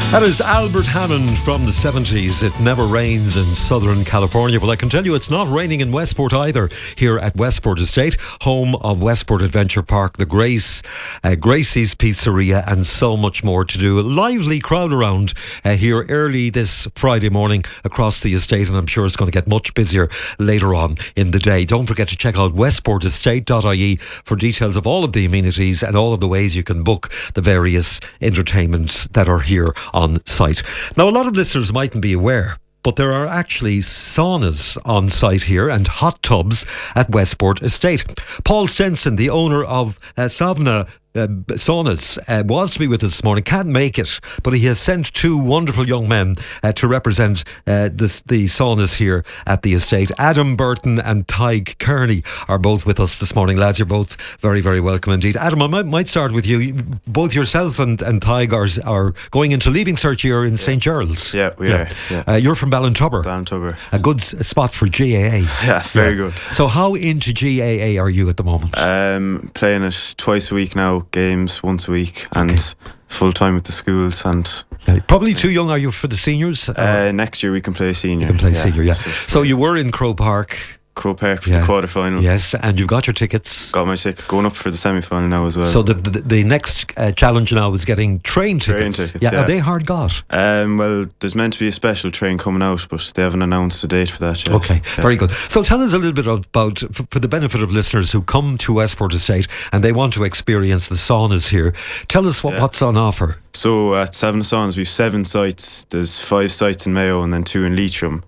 That is Albert Hammond from the 70s. It never rains in Southern California, but I can tell you it's not raining in Westport either, here at Westport Estate, home of Westport Adventure Park, the Gracie's Pizzeria, and so much more to do. A lively crowd around here early this Friday morning across the estate, and I'm sure it's going to get much busier later on in the day. Don't forget to check out westportestate.ie for details of all of the amenities and all of the ways you can book the various entertainments that are here on site. Now, a lot of listeners mightn't be aware, but there are actually saunas on site here and hot tubs at Westport Estate. Paul Stenson, the owner of Savna Saunas, was to be with us this morning, can't make it, but he has sent two wonderful young men to represent the saunas here at the estate. Adam Burton and Tig Kearney are both with us this morning. Lads, you're both very, very welcome indeed. Adam, I might start with you. Both yourself and Tig are going into Leaving Cert year in St. Gerald's. Yeah, we are. Yeah. You're from Ballintubber. Ballintubber. A good spot for GAA. Yeah, very good. So how into GAA are you at the moment? Playing it twice a week now, games once a week, and full time with the schools. And probably too young, are you, for the seniors? Next year we can play senior. You can play senior, yeah. So you were in Croke Park for the quarter-final. Yes, and you've got your tickets. Got my ticket, going up for the semi-final now as well. So the next challenge now is getting train tickets. Yeah. Are they hard got? Well, there's meant to be a special train coming out, but they haven't announced a date for that yet. Okay, very good. So tell us a little bit about, for the benefit of listeners who come to Westport Estate and they want to experience the saunas here, tell us what's on offer. So at Savna Saunas we've 7 sites. There's 5 sites in Mayo and then 2 in Leitrim.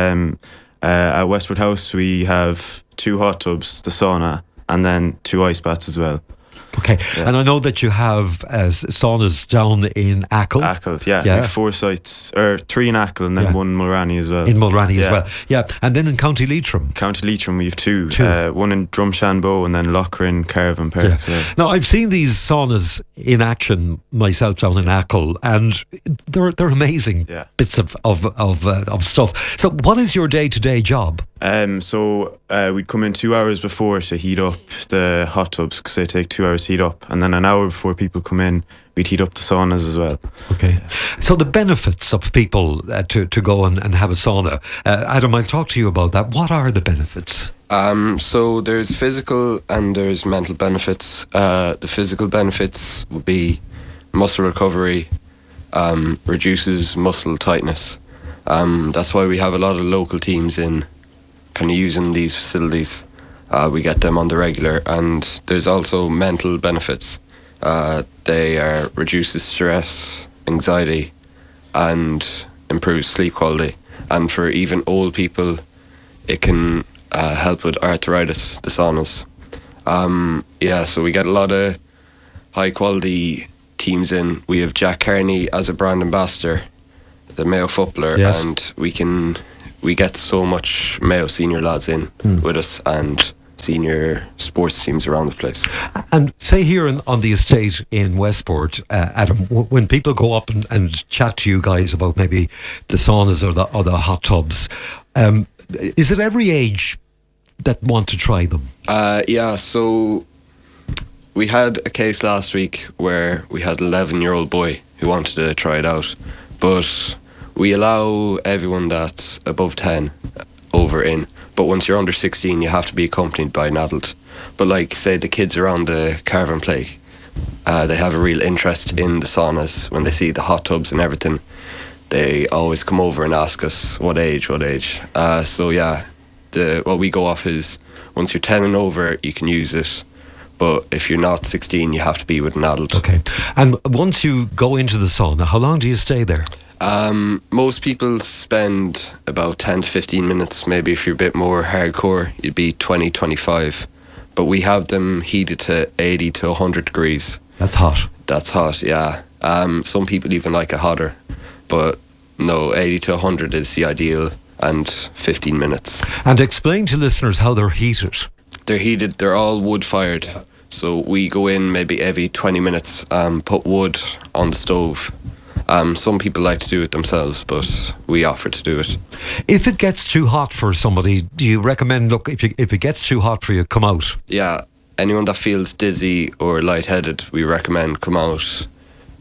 At Westport House we have 2 hot tubs, the sauna, and then 2 ice baths as well. Okay, and I know that you have saunas down in Achill. Achill, yeah. We have 4 sites, or 3 in Achill and then 1 in Mulranny as well. In Mulranny as well, yeah. And then in County Leitrim. County Leitrim we have 2. 1 in Drumshanbo and then Lochran, Caravan Park. Yeah. Now, I've seen these saunas in action myself down in Achill, and they're amazing bits of stuff. So what is your day-to-day job? So we'd come in 2 hours before to heat up the hot tubs, because they take 2 hours to heat up, and then an hour before people come in we'd heat up the saunas as well. Okay. So the benefits of people to go and have a sauna, Adam, I'll talk to you about that. What are the benefits? So there's physical and there's mental benefits. The physical benefits would be muscle recovery, reduces muscle tightness. That's why we have a lot of local teams in kind of using these facilities. We get them on the regular, and there's also mental benefits. They reduces stress, anxiety, and improves sleep quality. And for even old people, it can help with arthritis, the saunas. So we get a lot of high quality teams in. We have Jack Kearney as a brand ambassador, the Mayo footballer, and we get so much Mayo senior lads in with us, and senior sports teams around the place. And say here on the estate in Westport, Adam, when people go up and chat to you guys about maybe the saunas or the hot tubs, is it every age that want to try them? So we had a case last week where we had an 11-year-old boy who wanted to try it out, but we allow everyone that's above 10 over in. But once you're under 16, you have to be accompanied by an adult. But like, say, the kids around the Caravan Play, they have a real interest in the saunas. When they see the hot tubs and everything, they always come over and ask us, what age? What we go off is, once you're 10 and over, you can use it. But if you're not 16, you have to be with an adult. Okay. And once you go into the sauna, how long do you stay there? Most people spend about 10 to 15 minutes. Maybe if you're a bit more hardcore, you'd be 20, 25. But we have them heated to 80 to 100 degrees. That's hot. That's hot, yeah. Some people even like it hotter. But no, 80 to 100 is the ideal, and 15 minutes. And explain to listeners how they're heated. They're heated, they're all wood-fired. So we go in maybe every 20 minutes, put wood on the stove. Some people like to do it themselves, but we offer to do it. If it gets too hot for somebody, do you recommend, if it gets too hot for you, come out? Yeah, anyone that feels dizzy or lightheaded, we recommend come out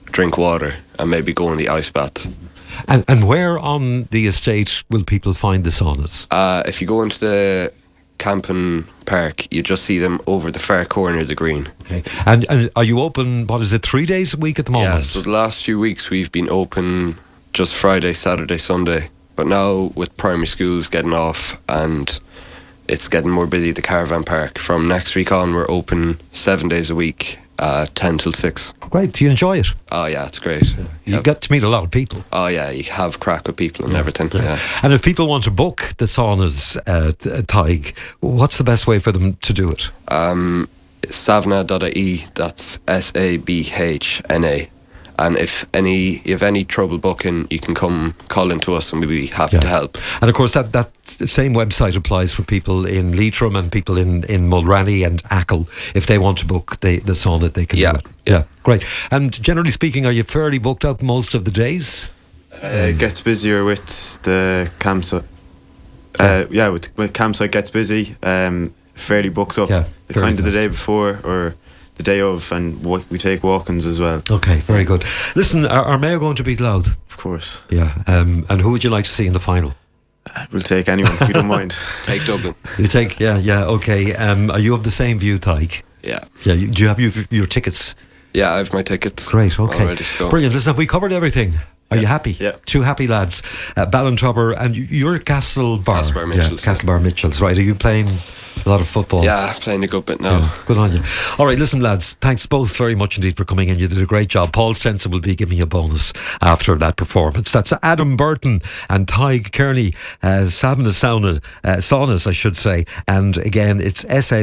drink water, and maybe go in the ice bath. And where on the estate will people find the saunas? If you go into the camping park, you just see them over the far corner of the green. Okay. And are you open, 3 days a week at the moment? Yeah, so the last few weeks we've been open just Friday, Saturday, Sunday. But now with primary schools getting off and it's getting more busy at the caravan park, from next week on we're open 7 days a week, 10 till 6. Great. Do you enjoy it? Oh yeah, it's great. You get to meet a lot of people. Oh yeah, you have crack with people and everything. Great. Yeah. And if people want to book the saunas, Tig, what's the best way for them to do it? Savna.ie, that's SABHNA. And if you have any trouble booking, you can come call into us and we'll be happy to help. And of course that same website applies for people in Leitrim and people in Mulranny and Achill. If they want to book the sauna, they can do it. Yeah, great. And generally speaking, are you fairly booked up most of the days? It gets busier with the campsite. With campsite gets busy. Fairly booked up. The kind of the day before or the day of, and we take walk-ins as well. Okay, very good. Listen, are Mayo going to beat Louth? Of course. Yeah. And who would you like to see in the final? We'll take anyone. We don't mind. Take Dublin. You take, okay. Are you of the same view, Tig? Yeah. Yeah. Do you have your tickets? Yeah, I have my tickets. Great. Okay. All ready to go. Brilliant. Listen, have we covered everything? Are you happy? Yeah. Two happy lads. Ballintubber, and you're at Castlebar. Castlebar Mitchells. Castlebar Mitchells, right. Are you playing a lot of football? Yeah, playing a good bit now. Yeah, good on you. All right, listen, lads, thanks both very much indeed for coming in. You did a great job. Paul Stenson will be giving you a bonus after that performance. That's Adam Burton and Tig Kearney, Saunas, I should say. And again, it's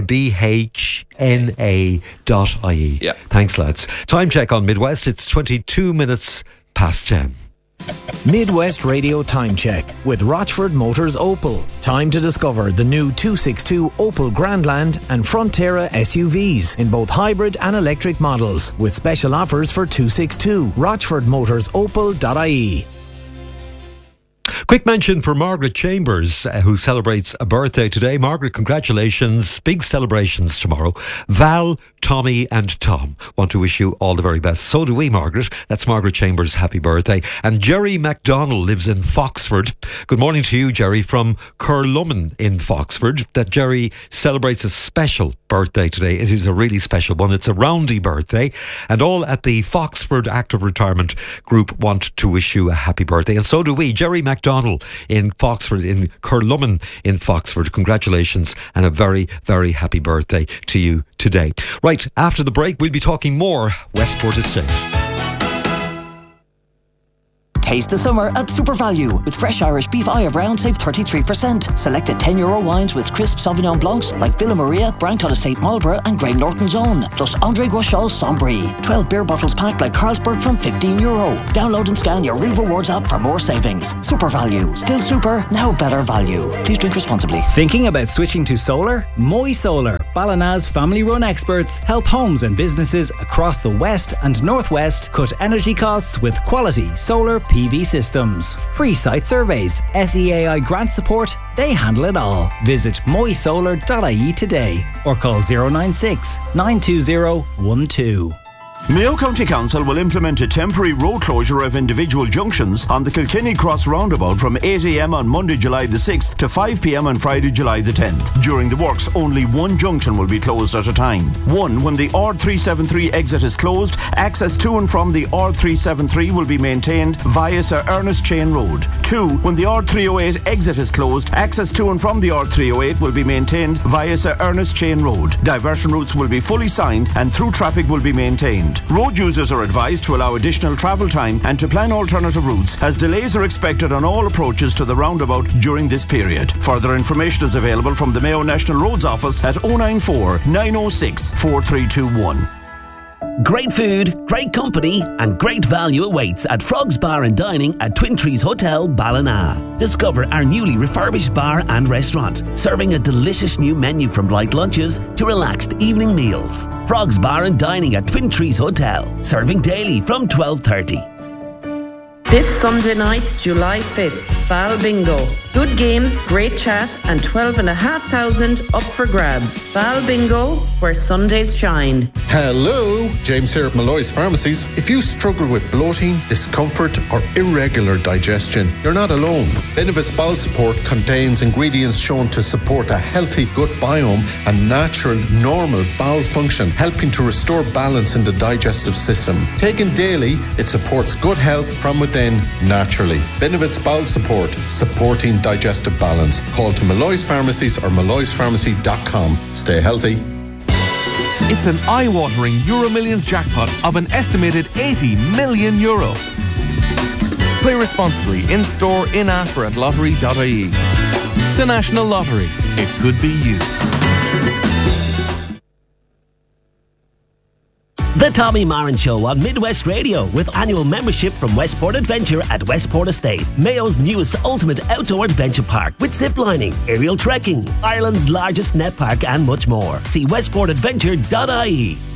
SABHNA.ie. Yeah. Thanks, lads. Time check on Midwest. It's 22 minutes past 10. Midwest Radio Time Check with Rochford Motors Opel. Time to discover the new 262 Opel Grandland and Frontera SUVs in both hybrid and electric models, with special offers for 262. RochfordMotorsOpel.ie. Quick mention for Margaret Chambers, who celebrates a birthday today. Margaret, congratulations. Big celebrations tomorrow. Val, Tommy and Tom want to wish you all the very best. So do we, Margaret. That's Margaret Chambers' happy birthday. And Jerry MacDonald lives in Foxford. Good morning to you, Jerry, from Curlumman in Foxford. That Jerry celebrates a special birthday today. It is a really special one. It's a roundy birthday. And all at the Foxford Active Retirement Group want to wish you a happy birthday. And so do we. Jerry MacDonald in Foxford, in Curlumman in Foxford. Congratulations and a very, very happy birthday to you today. Right, after the break, we'll be talking more Westport Estate. Taste the summer at Super Value with fresh Irish beef eye of round, save 33%. Selected €10 wines with crisp Sauvignon Blancs like Villa Maria, Brancott Estate Marlborough and Grey Norton's Own. Plus André Guachal Sombry. 12 beer bottles packed like Carlsberg from €15. Download and scan your Real Rewards app for more savings. Super Value. Still super, now better value. Please drink responsibly. Thinking about switching to solar? Moy Solar, Ballina's family-run experts, help homes and businesses across the West and Northwest cut energy costs with quality solar PV systems. Free site surveys, SEAI grant support, they handle it all. Visit moysolar.ie today or call 096 920 12. Mayo County Council will implement a temporary road closure of individual junctions on the Kilkenny Cross roundabout from 8 a.m. on Monday, July the 6th to 5 p.m. on Friday, July the 10th. During the works, only one junction will be closed at a time. One, when the R373 exit is closed, access to and from the R373 will be maintained via Sir Ernest Chain Road. Two, when the R308 exit is closed, access to and from the R308 will be maintained via Sir Ernest Chain Road. Diversion routes will be fully signed and through traffic will be maintained. Road users are advised to allow additional travel time and to plan alternative routes, as delays are expected on all approaches to the roundabout during this period. Further information is available from the Mayo National Roads Office at 094 906 4321. Great food, great company and great value awaits at Frogs Bar and Dining at Twin Trees Hotel, Ballina. Discover our newly refurbished bar and restaurant, serving a delicious new menu from light lunches to relaxed evening meals. Frogs Bar and Dining at Twin Trees Hotel, serving daily from 12:30. This Sunday night, July 5th, Bal Bingo. Good games, great chat, and 12,500 up for grabs. Bal Bingo, where Sundays shine. Hello, James here at Malloy's Pharmacies. If you struggle with bloating, discomfort, or irregular digestion, you're not alone. Benevit's Bowel Support contains ingredients shown to support a healthy gut biome and natural, normal bowel function, helping to restore balance in the digestive system. Taken daily, it supports gut health from within naturally. Benevit's Bowel Support, supporting digestive balance. Call to Malloy's Pharmacies or malloyspharmacy.com. Stay healthy. It's an eye-watering Euro Millions jackpot of an estimated €80 million. Play responsibly in-store, in-app or at lottery.ie. The National Lottery. It could be you. The Tommy Marin Show on Midwest Radio with annual membership from Westport Adventure at Westport Estate, Mayo's newest ultimate outdoor adventure park with ziplining, aerial trekking, Ireland's largest net park and much more. See westportadventure.ie.